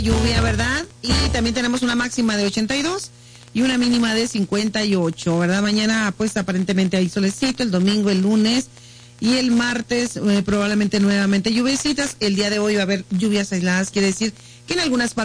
lluvia, ¿verdad? Y también tenemos una máxima de 82 y una mínima de 58, ¿verdad? Mañana pues aparentemente hay solecito, el domingo, el lunes y el martes probablemente nuevamente lluviecitas. El día de hoy va a haber lluvias aisladas, quiere decir que en algunas partes